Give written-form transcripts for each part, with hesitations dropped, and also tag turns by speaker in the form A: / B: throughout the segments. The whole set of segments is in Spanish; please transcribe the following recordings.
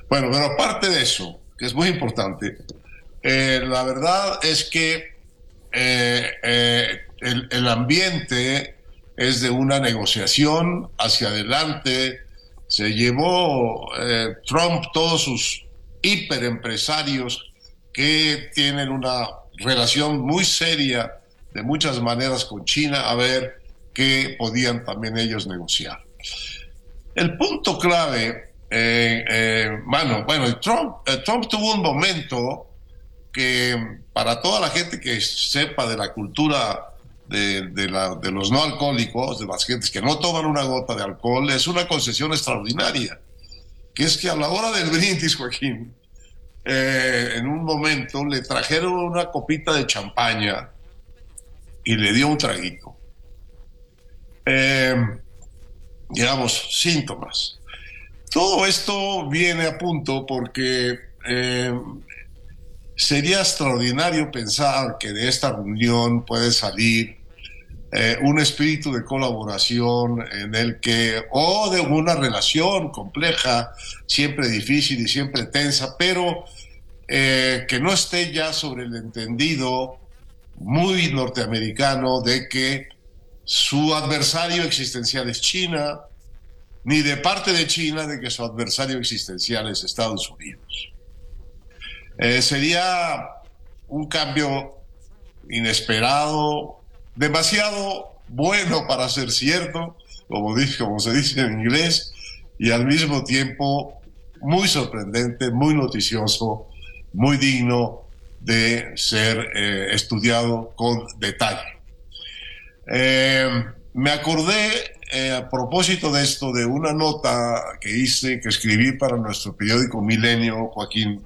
A: Bueno, pero aparte de eso, que es muy importante, la verdad es que el ambiente es de una negociación hacia adelante. Se llevó Trump todos sus hiperempresarios que tienen una relación muy seria de muchas maneras con China a ver qué podían también ellos negociar. El punto clave, Trump tuvo un momento que para toda la gente que sepa de la cultura de los no alcohólicos, de las gentes que no toman una gota de alcohol, es una concesión extraordinaria, que es que a la hora del brindis, Joaquín, en un momento le trajeron una copita de champaña y le dio un traguito. Eh, digamos, síntomas. Todo esto viene a punto porque sería extraordinario pensar que de esta reunión puede salir un espíritu de colaboración en el que, o de una relación compleja, siempre difícil y siempre tensa, pero que no esté ya sobre el entendido muy norteamericano de que su adversario existencial es China, ni de parte de China de que su adversario existencial es Estados Unidos. Sería un cambio inesperado, demasiado bueno para ser cierto, como se dice en inglés, y al mismo tiempo muy sorprendente, muy noticioso, muy digno de ser estudiado con detalle. Me acordé a propósito de esto de una nota que escribí para nuestro periódico Milenio, Joaquín,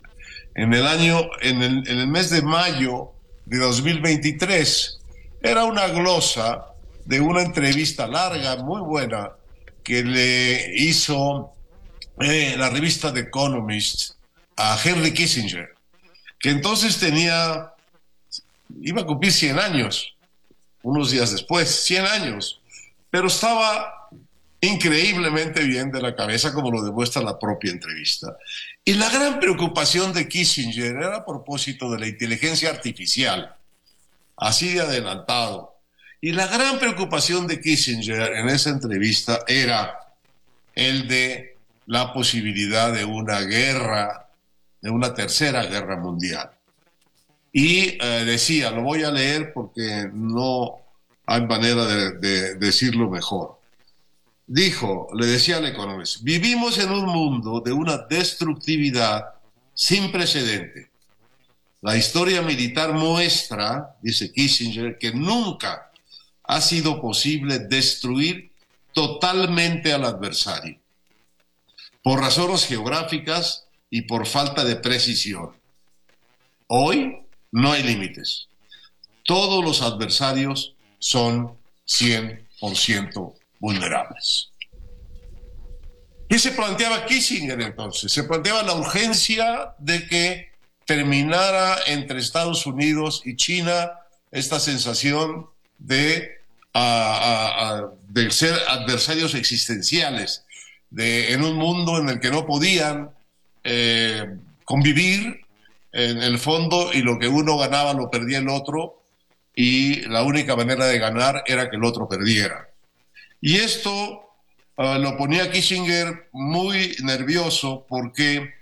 A: en el mes de mayo de 2023. Era una glosa de una entrevista larga, muy buena, que le hizo la revista The Economist a Henry Kissinger, que entonces iba a cumplir 100 años, unos días después, 100 años, pero estaba increíblemente bien de la cabeza, como lo demuestra la propia entrevista. Y la gran preocupación de Kissinger era a propósito de la inteligencia artificial, así de adelantado. Y la gran preocupación de Kissinger en esa entrevista era el de la posibilidad de una guerra, de una tercera guerra mundial. Y decía, lo voy a leer porque no hay manera de decirlo mejor. Le decía al Economist, vivimos en un mundo de una destructividad sin precedente. La historia militar muestra, dice Kissinger, que nunca ha sido posible destruir totalmente al adversario, por razones geográficas y por falta de precisión. Hoy no hay límites. Todos los adversarios son 100% vulnerables. ¿Qué se planteaba Kissinger entonces? Se planteaba la urgencia de que terminara entre Estados Unidos y China esta sensación de ser adversarios existenciales, en un mundo en el que no podían convivir en el fondo, y lo que uno ganaba lo perdía el otro, y la única manera de ganar era que el otro perdiera. Y esto lo ponía Kissinger muy nervioso porque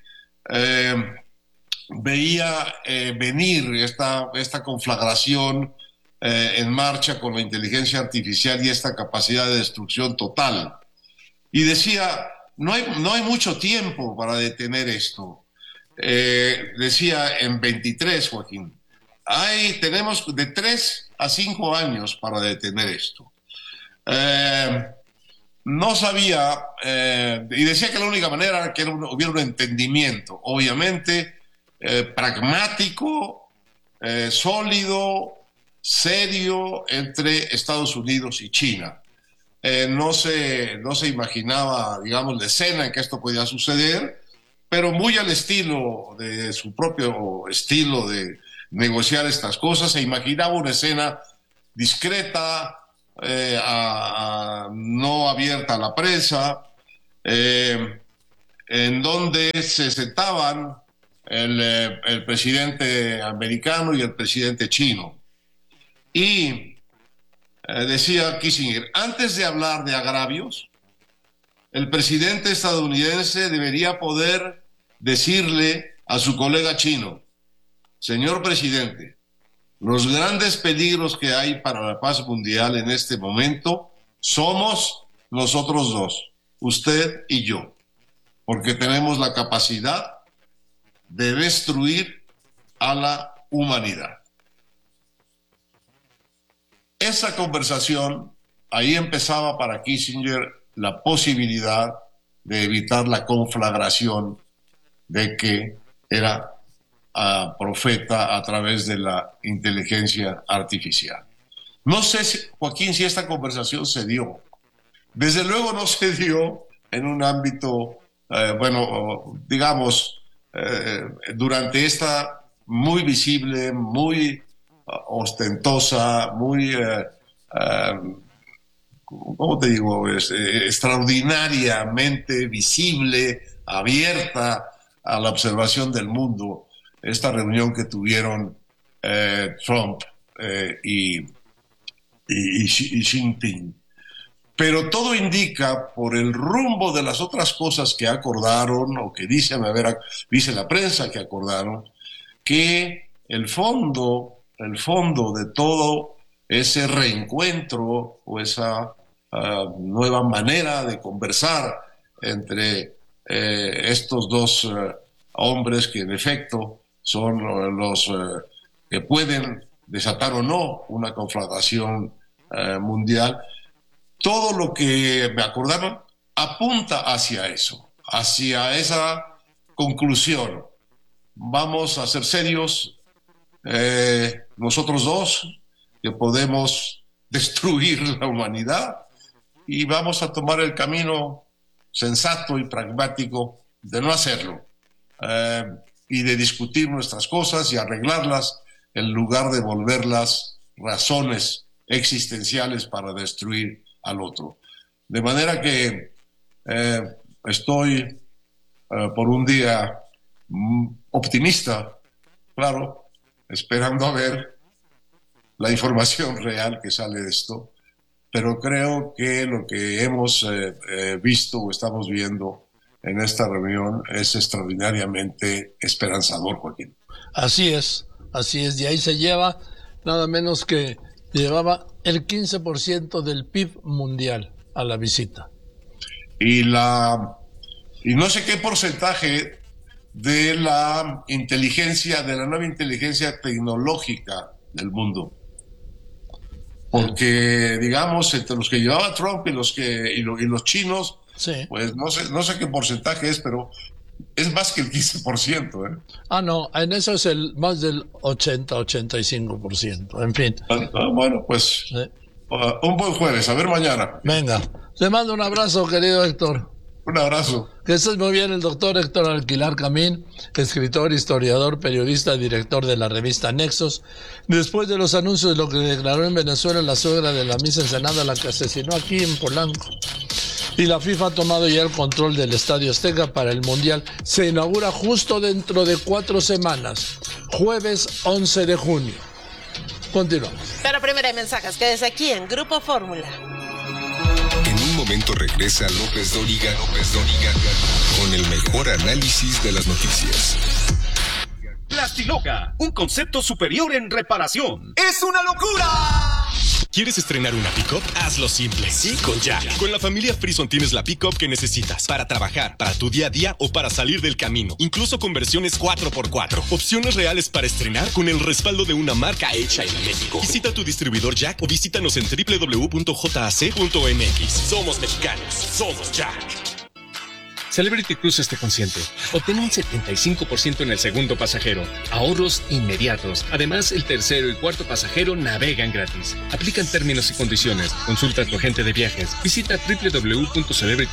A: veía venir esta conflagración en marcha con la inteligencia artificial y esta capacidad de destrucción total. Y decía, no hay mucho tiempo para detener esto. Decía en 23, Joaquín, tenemos de 3 a 5 años para detener esto. No sabía, y decía que la única manera era que hubiera un entendimiento, obviamente, pragmático, sólido, serio, entre Estados Unidos y China. No se imaginaba, digamos, la escena en que esto podía suceder, pero muy al estilo de su propio estilo de negociar estas cosas, se imaginaba una escena discreta, no abierta a la prensa, en donde se sentaban el presidente americano y el presidente chino. Y decía Kissinger, antes de hablar de agravios, el presidente estadounidense debería poder decirle a su colega chino, señor presidente, los grandes peligros que hay para la paz mundial en este momento somos nosotros dos, usted y yo, porque tenemos la capacidad de destruir a la humanidad. Esa conversación, ahí empezaba para Kissinger la posibilidad de evitar la conflagración de que era profeta a través de la inteligencia artificial. No sé, Joaquín, si esta conversación se dio. Desde luego no se dio en un ámbito, durante esta muy visible, muy ostentosa, muy, ¿cómo te digo? Extraordinariamente visible, abierta a la observación del mundo, esta reunión que tuvieron Trump y Xi Jinping. Pero todo indica, por el rumbo de las otras cosas que acordaron, o que dice la prensa que acordaron, que el fondo de todo ese reencuentro o esa nueva manera de conversar entre estos dos hombres que en efecto son los que pueden desatar o no una conflagración mundial, todo lo que me acordaron apunta hacia eso, hacia esa conclusión. Vamos a ser serios, nosotros dos, que podemos destruir la humanidad, y vamos a tomar el camino sensato y pragmático de no hacerlo, y de discutir nuestras cosas y arreglarlas en lugar de volverlas razones existenciales para destruir al otro. De manera que estoy por un día optimista, claro, esperando a ver la información real que sale de esto, pero creo que lo que hemos visto o estamos viendo en esta reunión es extraordinariamente esperanzador, Joaquín.
B: Así es, y ahí se lleva nada menos que llevaba el 15% del PIB mundial a la visita. Y
A: no sé qué porcentaje de la inteligencia, de la nueva inteligencia tecnológica del mundo. Porque, digamos, entre los que llevaba Trump y los chinos, sí, pues no sé qué porcentaje es, pero es más que el 15%, ¿eh?
B: No, en eso es más del 80-85%, en fin.
A: Bueno, pues sí. Un buen jueves, a ver mañana.
B: Venga, te mando un abrazo, querido Héctor.
A: Un abrazo.
B: Que estés muy bien, el doctor Héctor Alquilar Camín, escritor, historiador, periodista, director de la revista Nexos. Después de los anuncios de lo que declaró en Venezuela la suegra de la Miss Ensenada, la que asesinó aquí en Polanco, y la FIFA ha tomado ya el control del Estadio Azteca para el Mundial. Se inaugura justo dentro de 4 semanas, jueves 11 de junio. Continuamos.
C: Pero primero hay mensajes, quédese aquí en Grupo Fórmula.
D: En un momento regresa López Dóriga con el mejor análisis de las noticias.
E: Plastiloca, un concepto superior en reparación. ¡Es una locura!
F: ¿Quieres estrenar una pick-up? Hazlo simple. Sí, con Jack. Con la familia Frison tienes la pick-up que necesitas para trabajar, para tu día a día o para salir del camino. Incluso con versiones 4x4. Opciones reales para estrenar con el respaldo de una marca hecha en México. Visita tu distribuidor Jack o visítanos en www.jac.mx. Somos mexicanos. Somos Jack.
G: Celebrity Cruises te consiente. Obtén un 75% en el segundo pasajero. Ahorros inmediatos. Además, el tercero y cuarto pasajero navegan gratis. Aplican términos y condiciones. Consulta a tu agente de viajes. Visita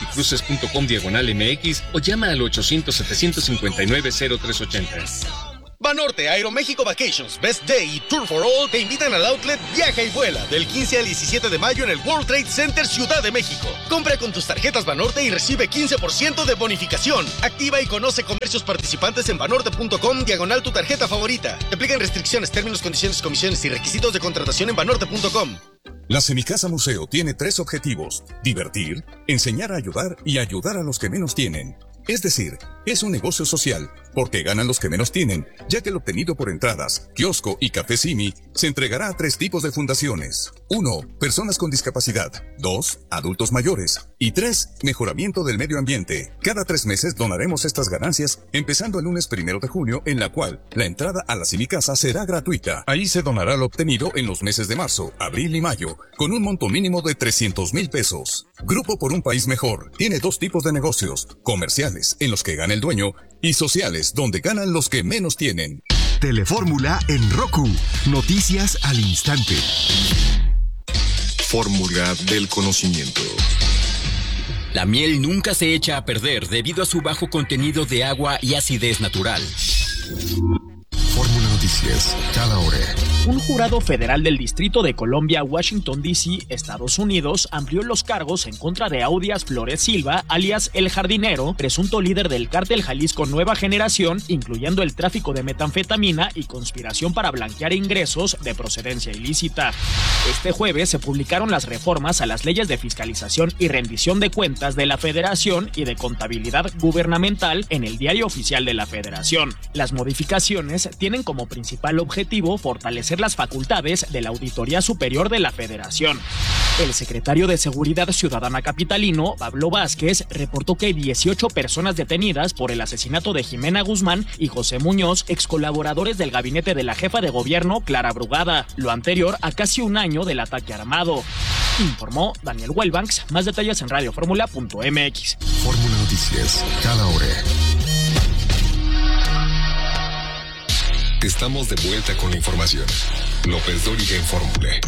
G: www.celebritycruises.com/MX o llama al 800-759-0380.
H: Banorte, Aeroméxico Vacations, Best Day y Tour for All te invitan al outlet Viaja y Vuela del 15 al 17 de mayo en el World Trade Center Ciudad de México. Compra con tus tarjetas Banorte y recibe 15% de bonificación. Activa y conoce comercios participantes en banorte.com/tu tarjeta favorita. Te aplican restricciones, términos, condiciones, comisiones y requisitos de contratación en banorte.com.
I: La Semicasa Museo tiene 3 objetivos: divertir, enseñar a ayudar y ayudar a los que menos tienen. Es decir, es un negocio social, porque ganan los que menos tienen, ya que el obtenido por entradas, kiosco y café Simi se entregará a 3 tipos de fundaciones. 1. Personas con discapacidad. 2. Adultos mayores. Y 3. Mejoramiento del medio ambiente. Cada 3 meses donaremos estas ganancias, empezando el lunes 1 de junio, en la cual la entrada a la Semicasa será gratuita. Ahí se donará lo obtenido en los meses de marzo, abril y mayo, con un monto mínimo de 300,000 pesos. Grupo por un País Mejor tiene 2 tipos de negocios: comerciales, en los que gana el dueño, y sociales, donde ganan los que menos tienen.
J: Telefórmula en Roku. Noticias al instante.
D: Fórmula del conocimiento.
K: La miel nunca se echa a perder debido a su bajo contenido de agua y acidez natural.
J: Fórmula Noticias, cada hora.
L: Un jurado federal del Distrito de Columbia, Washington, D.C., Estados Unidos, amplió los cargos en contra de Audias Flores Silva, alias El Jardinero, presunto líder del cártel Jalisco Nueva Generación, incluyendo el tráfico de metanfetamina y conspiración para blanquear ingresos de procedencia ilícita. Este jueves se publicaron las reformas a las leyes de fiscalización y rendición de cuentas de la Federación y de contabilidad gubernamental en el Diario Oficial de la Federación. Las modificaciones tienen como principal objetivo fortalecer las facultades de la Auditoría Superior de la Federación. El secretario de Seguridad Ciudadana capitalino, Pablo Vázquez, reportó que hay 18 personas detenidas por el asesinato de Jimena Guzmán y José Muñoz, ex colaboradores del gabinete de la jefa de gobierno, Clara Brugada, lo anterior a casi un año del ataque armado. Informó Daniel Wellbanks. Más detalles en radioformula.mx.
J: Fórmula Noticias, cada hora.
D: Estamos de vuelta con la información. López Dóriga en Fórmula.